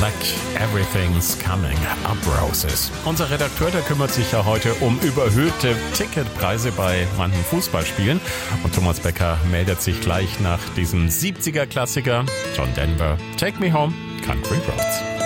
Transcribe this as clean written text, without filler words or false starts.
Black, Everything's Coming Up Roses. Unser Redakteur, der kümmert sich ja heute um überhöhte Ticketpreise bei manchen Fußballspielen. Und Thomas Becker meldet sich gleich nach diesem 70er-Klassiker John Denver, Take Me Home, Country Roads.